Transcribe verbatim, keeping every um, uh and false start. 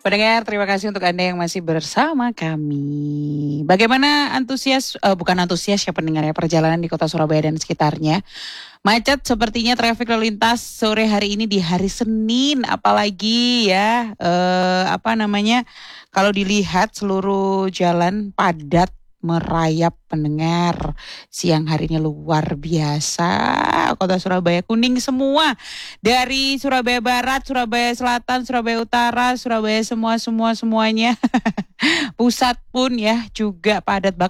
Pendengar, terima kasih untuk Anda yang masih bersama kami. Bagaimana antusias, eh, bukan antusias ya pendengar ya, perjalanan di kota Surabaya dan sekitarnya. Macet sepertinya traffic lalu lintas sore hari ini di hari Senin. Apalagi ya, eh, apa namanya, kalau dilihat seluruh jalan padat merayap pendengar. Siang harinya luar biasa. Kota Surabaya kuning semua. Dari Surabaya Barat, Surabaya Selatan, Surabaya Utara, Surabaya semua semua semuanya. Pusat pun ya juga padat